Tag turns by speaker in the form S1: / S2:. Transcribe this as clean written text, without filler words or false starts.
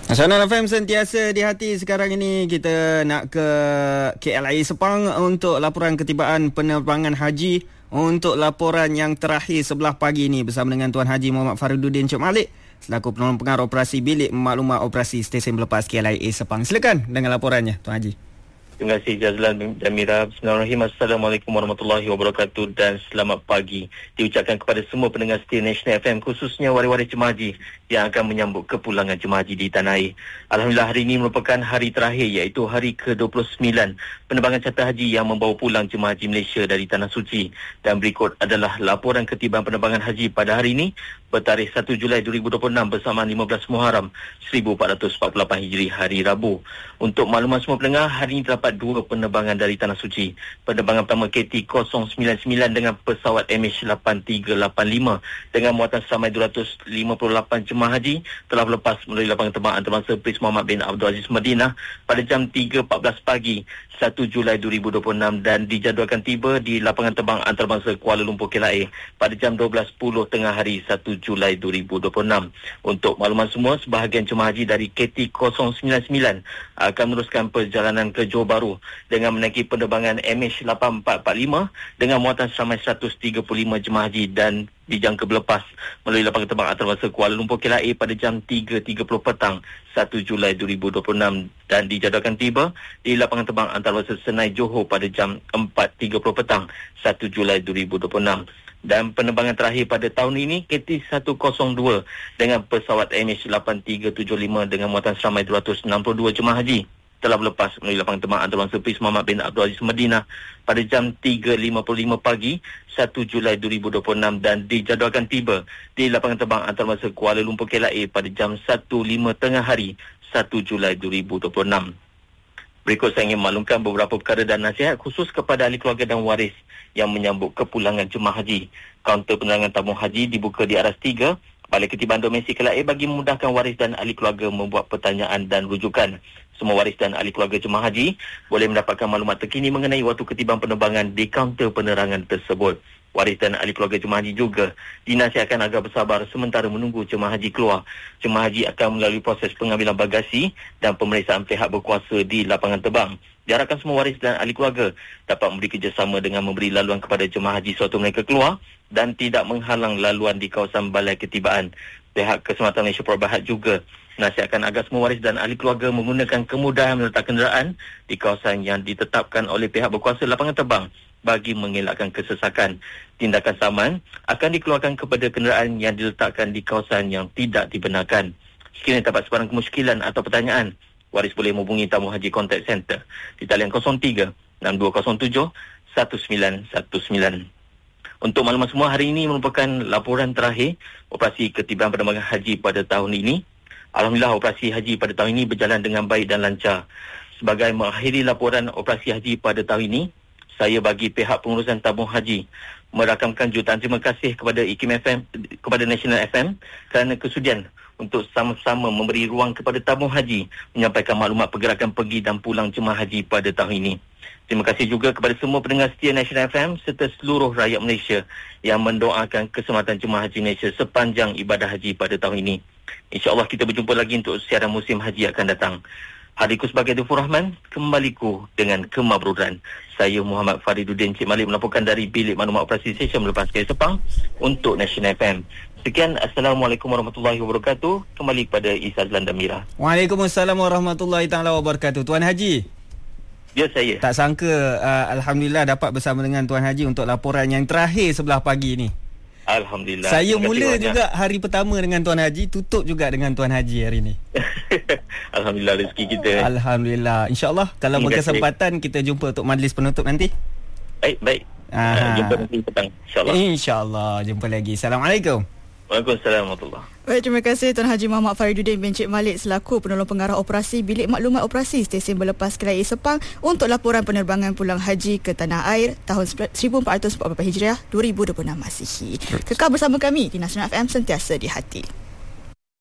S1: Nasional FM sentiasa di hati. Sekarang ini kita nak ke KLIA Sepang untuk laporan ketibaan penerbangan haji. Untuk laporan yang terakhir sebelah pagi ini bersama dengan Tuan Haji Muhammad Fariduddin Encik Malik selaku penolong pengarah operasi Bilik Maklumat Operasi Stesen Pelepas KLIA Sepang. Silakan dengan laporannya Tuan Haji.
S2: Terima kasih Jazlan dan Mira. Bismillahirrahmanirrahim. Assalamualaikum warahmatullahi wabarakatuh dan selamat pagi diucapkan kepada semua pendengar setia Nasional FM, khususnya waris-waris jemaah haji yang akan menyambut kepulangan jemaah haji di tanah air. Alhamdulillah, hari ini merupakan hari terakhir, iaitu hari ke-29 penerbangan charter haji yang membawa pulang jemaah haji Malaysia dari Tanah Suci. Dan berikut adalah laporan ketibaan penerbangan haji pada hari ini bertarikh 1 Julai 2026 bersamaan 15 Muharram 1448 Hijri, hari Rabu. Untuk makluman semua pendengar, hari ini terdapat 2 penerbangan dari Tanah Suci. Penerbangan pertama KT-099 dengan pesawat MH8385 dengan muatan seramai 258 jemaah haji telah berlepas melalui lapangan terbang antarabangsa Prince Muhammad bin Abdul Aziz Madinah pada jam 3.14 pagi 1 Julai 2026 dan dijadualkan tiba di lapangan terbang antarabangsa Kuala Lumpur KLIA pada jam 12.10 tengah hari 1 Julai 2026. Untuk makluman semua, sebahagian jemaah haji dari KT-099 akan meneruskan perjalanan ke Johor Bahru dengan menaiki penerbangan MH8445 dengan muatan seramai 135 jemaah haji dan dijangka berlepas melalui lapangan terbang antarabangsa Kuala Lumpur KLIA pada jam 3.30 petang 1 Julai 2026 dan dijadualkan tiba di lapangan terbang antarabangsa Senai Johor pada jam 4.30 petang 1 Julai 2026. Dan penerbangan terakhir pada tahun ini KT-102 dengan pesawat MH8375 dengan muatan seramai 262 jemaah haji telah berlepas melalui lapangan terbang antarabangsa Prince Muhammad bin Abdul Aziz Madinah pada jam 3.55 pagi 1 Julai 2026 dan dijadualkan tiba di lapangan terbang antarabangsa Kuala Lumpur KLIA pada jam 1.05 tengah hari 1 Julai 2026. Berikut saya ingin maklumkan beberapa perkara dan nasihat khusus kepada ahli keluarga dan waris yang menyambut kepulangan jemaah haji. Kaunter penerangan tabung haji dibuka di aras 3 Balai Ketibaan Domestik KLIA bagi memudahkan waris dan ahli keluarga membuat pertanyaan dan rujukan. Semua waris dan ahli keluarga jemaah haji boleh mendapatkan maklumat terkini mengenai waktu ketibaan penerbangan di kaunter penerangan tersebut. Waris dan ahli keluarga jemaah haji juga dinasihatkan agar bersabar sementara menunggu jemaah haji keluar. Jemaah haji akan melalui proses pengambilan bagasi dan pemeriksaan pihak berkuasa di lapangan terbang. Diharapkan semua waris dan ahli keluarga dapat memberi kerjasama dengan memberi laluan kepada jemaah haji sewaktu mereka keluar dan tidak menghalang laluan di kawasan Balai Ketibaan. Pihak Keselamatan Malaysia Perbahat juga nasihatkan agar semua waris dan ahli keluarga menggunakan kemudahan meletak kenderaan di kawasan yang ditetapkan oleh pihak berkuasa lapangan terbang bagi mengelakkan kesesakan. Tindakan saman akan dikeluarkan kepada kenderaan yang diletakkan di kawasan yang tidak dibenarkan. Sekiranya terdapat sebarang kemusykilan atau pertanyaan, waris boleh menghubungi Tamu Haji Contact Center di talian 03 6207 1919. Untuk makluman semua, hari ini merupakan laporan terakhir operasi ketibaan penerbangan haji pada tahun ini. Alhamdulillah, operasi haji pada tahun ini berjalan dengan baik dan lancar. Sebagai mengakhiri laporan operasi haji pada tahun ini, saya bagi pihak pengurusan tabung haji merakamkan jutaan terima kasih kepada IKIM FM, kepada Nasional FM kerana kesudian untuk sama-sama memberi ruang kepada tabung haji menyampaikan maklumat pergerakan pergi dan pulang jemaah haji pada tahun ini. Terima kasih juga kepada semua pendengar setia Nasional FM serta seluruh rakyat Malaysia yang mendoakan keselamatan jemaah haji Malaysia sepanjang ibadah haji pada tahun ini. InsyaAllah kita berjumpa lagi untuk siaran musim haji akan datang. Hariku sebagai Dufur Rahman, kembaliku dengan kemabruran. Saya Muhammad Fariduddin Encik Malik melaporkan dari Bilik Maklumat Operasi Stesen Pelepas KLIA Sepang untuk Nasional FM. Sekian, Assalamualaikum warahmatullahi wabarakatuh. Kembali kepada Izazlan dan Mira.
S1: Waalaikumsalam warahmatullahi wabarakatuh. Tuan Haji.
S2: Ya, saya.
S1: Tak sangka Alhamdulillah dapat bersama dengan Tuan Haji untuk laporan yang terakhir sebelah pagi ni.
S2: Alhamdulillah.
S1: Saya mula juga hari pertama dengan Tuan Haji, tutup juga dengan Tuan Haji hari ni.
S2: Alhamdulillah rezeki kita.
S1: Alhamdulillah. InsyaAllah kalau berkesempatan kita jumpa untuk majlis penutup nanti.
S2: Baik. Jumpa nanti petang, InsyaAllah.
S1: InsyaAllah. Jumpa lagi. Assalamualaikum.
S2: Waalaikumsalam warahmatullahi.
S3: Baik, terima kasih Tuan Haji Muhammad Fariduddin bin Encik Malik selaku penolong pengarah operasi Bilik Maklumat Operasi Stesen Berlepas KLIA Sepang untuk laporan penerbangan pulang haji ke tanah air tahun 1444 Hijriah 2026 Masihi. Kekal bersama kami di Nasional FM sentiasa di hati.